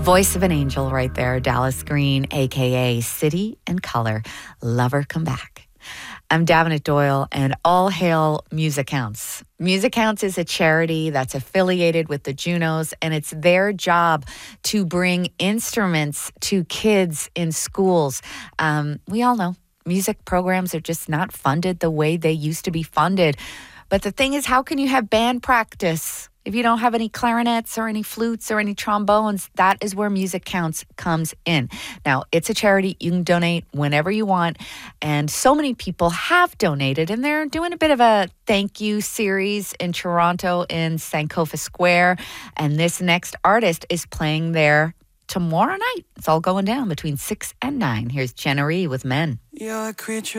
Voice of an angel right there, Dallas Green, a.k.a. City and Color. Lover Come Back. I'm Davenant Doyle, and all hail Music Counts. Music Counts is a charity that's affiliated with the Junos, and it's their job to bring instruments to kids in schools. We all know music programs are just not funded the way they used to be funded. But the thing is, how can you have band practice if you don't have any clarinets or any flutes or any trombones? That is where Music Counts comes in. Now, it's a charity. You can donate whenever you want. And so many people have donated, and they're doing a bit of a thank you series in Toronto in Sankofa Square. And this next artist is playing there tomorrow night. It's all going down between 6 and 9. Here's Jenna Ree with Men. You're a creature